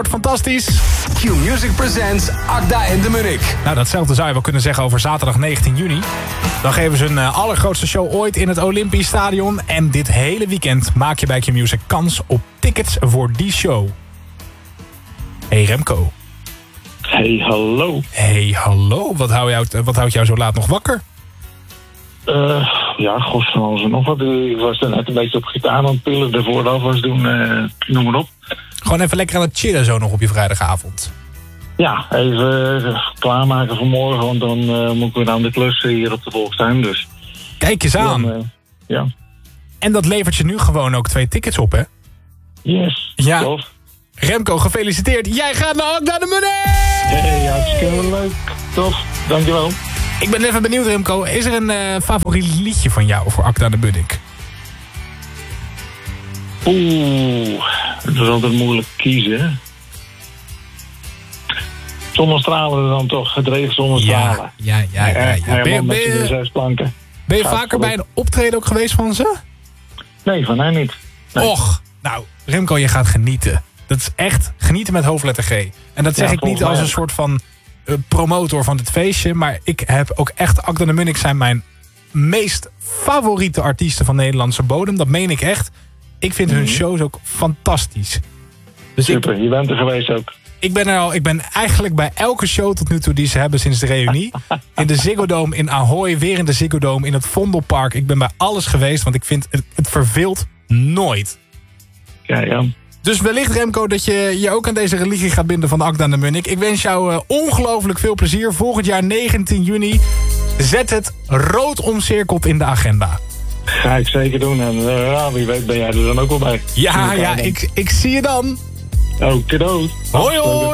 Fantastisch. Q-Music presents Agda en de Munnik. Nou, datzelfde zou je wel kunnen zeggen over zaterdag 19 juni. Dan geven ze hun allergrootste show ooit in het Olympisch Stadion. En dit hele weekend maak je bij Q-Music kans op tickets voor die show. Hey Remco. Hey, hallo. Hey, hallo. Wat houdt jou zo laat nog wakker? Ja, god van alles en nog wat. Ik was er net een beetje op gitaar aan het pillen. De vooraf was doen, noem maar op. Gewoon even lekker aan het chillen zo nog op je vrijdagavond. Ja, even klaarmaken voor morgen. Want dan moet ik weer aan de klus hier op de Volkstuin. Dus. Kijk eens aan. Dan, ja. En dat levert je nu gewoon ook 2 tickets op, hè? Yes, ja. Tof. Remco, gefeliciteerd. Jij gaat naar Agda de Munnik! Hey, hartstikke leuk. Tof, dankjewel. Ik ben even benieuwd, Remco. Is er een favoriet liedje van jou voor Agda de Munnik? Het is altijd moeilijk kiezen. Zonnestralen dan toch, gedreven zonnestralen. Ja. Ben je vaker bij een optreden ook geweest van ze? Nee, van mij niet. Nee. Och, nou, Remco, je gaat genieten. Dat is echt genieten met hoofdletter G. En dat zeg ik niet als een soort van promotor van dit feestje. Maar ik heb ook echt... Agda de Munnik zijn mijn meest favoriete artiesten van Nederlandse bodem. Dat meen ik echt. Ik vind hun shows ook fantastisch. Dus super, je bent er geweest ook. Ik ben eigenlijk bij elke show tot nu toe die ze hebben sinds de reunie. In de Ziggo Dome, in Ahoy, weer in de Ziggo Dome, in het Vondelpark. Ik ben bij alles geweest, want ik vind het verveelt nooit. Ja. Dus wellicht, Remco, dat je je ook aan deze religie gaat binden van Agda de Munnik. Ik wens jou ongelooflijk veel plezier. Volgend jaar 19 juni. Zet het rood omcirkeld in de agenda. Ga ik zeker doen. En wie weet ben jij er dan ook wel bij. Ja, ik zie je dan. Oké, dood. Hoi, hoi.